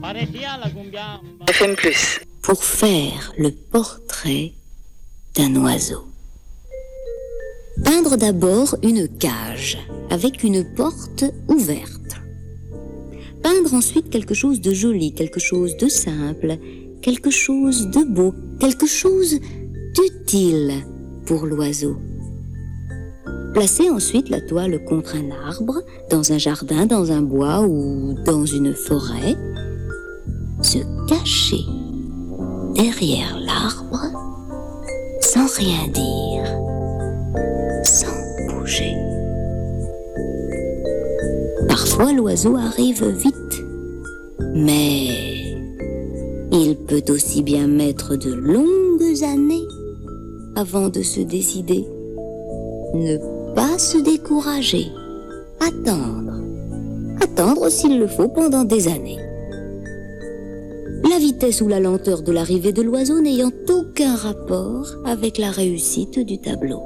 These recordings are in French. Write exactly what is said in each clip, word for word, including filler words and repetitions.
F M plus. Pour faire le portrait d'un oiseau. Peindre d'abord une cage avec une porte ouverte. Peindre ensuite quelque chose de joli, quelque chose de simple, quelque chose de beau, quelque chose d'utile pour l'oiseau. Placer ensuite la toile contre un arbre, dans un jardin, dans un bois ou dans une forêt. Se cacher derrière l'arbre sans rien dire, sans bouger. Parfois l'oiseau arrive vite, mais il peut aussi bien mettre de longues années avant de se décider. Ne pas se décourager, attendre, attendre s'il le faut pendant des années. La vitesse ou la lenteur de l'arrivée de l'oiseau n'ayant aucun rapport avec la réussite du tableau.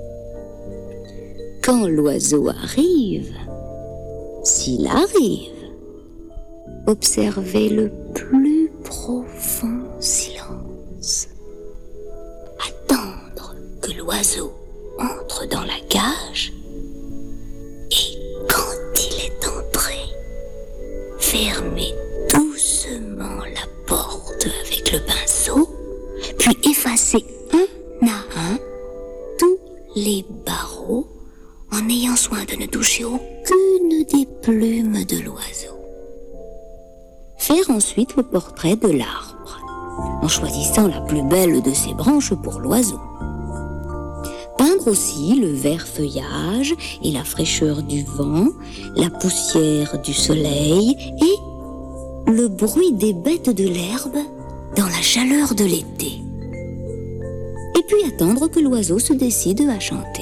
Quand l'oiseau arrive, s'il arrive, observez le plus profond silence. Attendre que l'oiseau entre dans la cage et quand il est entré, fermez doucement la porte avec le pinceau, puis effacez un à un tous les barreaux en ayant soin de ne toucher aucune des plumes de l'oiseau. Faire ensuite le portrait de l'arbre, en choisissant la plus belle de ses branches pour l'oiseau. Peindre aussi le vert feuillage et la fraîcheur du vent, la poussière du soleil et le bruit des bêtes de l'herbe dans la chaleur de l'été. Et puis attendre que l'oiseau se décide à chanter.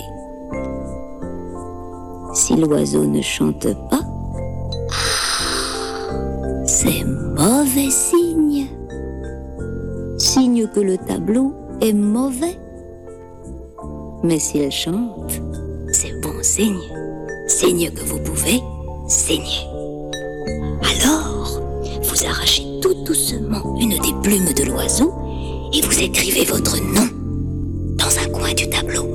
Si l'oiseau ne chante pas, c'est mauvais signe. Signe que le tableau est mauvais. Mais s'il chante, c'est bon signe. Signe que vous pouvez saigner. Alors, vous arrachez tout doucement une des plumes de l'oiseau et vous écrivez votre nom dans un coin du tableau.